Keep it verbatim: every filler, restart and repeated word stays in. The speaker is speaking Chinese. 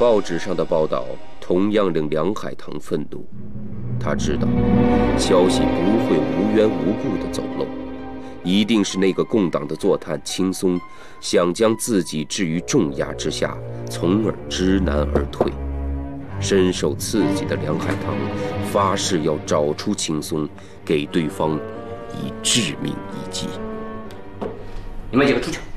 报纸上的报道同样令梁海棠愤怒。他知道，消息不会无缘无故地走漏，一定是那个共党的坐探青松想将自己置于重压之下，从而知难而退。深受刺激的梁海棠发誓要找出青松，给对方以致命一击。 你们几个出去。